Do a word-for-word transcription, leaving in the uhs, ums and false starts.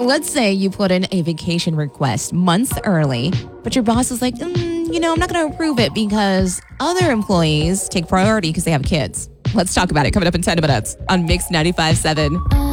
let's say you put in a vacation request months early, but your boss is like, mm, you know, I'm not going to approve it because other employees take priority because they have kids. Let's talk about it coming up in ten minutes on Mix ninety-five point seven.